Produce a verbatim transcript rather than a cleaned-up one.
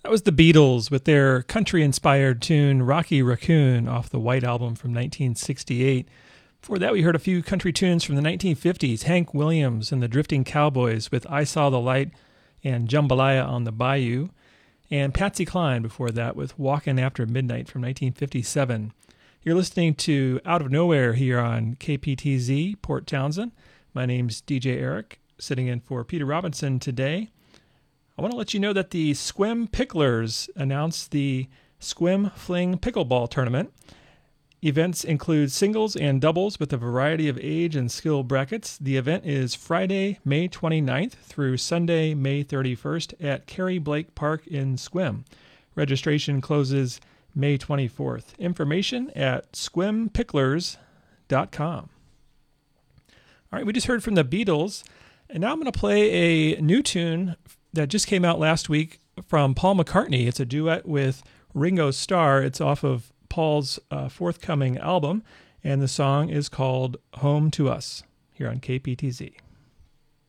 That was the Beatles with their country-inspired tune Rocky Raccoon off the White Album from nineteen sixty-eight. Before that, we heard a few country tunes from the nineteen fifties, Hank Williams and the Drifting Cowboys with I Saw the Light and Jambalaya on the Bayou, and Patsy Cline before that with Walkin' After Midnight from nineteen fifty-seven. You're listening to Out of Nowhere here on K P T Z, Port Townsend. My name's D J Eric, sitting in for Peter Robinson today. I want to let you know that the Sequim Picklers announced the Sequim Fling Pickleball Tournament. Events include singles and doubles with a variety of age and skill brackets. The event is Friday, May twenty-ninth through Sunday, May thirty-first at Carrie Blake Park in Sequim. Registration closes May twenty-fourth. Information at sequim picklers dot com. All right, we just heard from the Beatles, and now I'm going to play a new tune that just came out last week from Paul McCartney. It's a duet with Ringo Starr. It's off of Paul's uh, forthcoming album, and the song is called Home to Us here on K P T Z.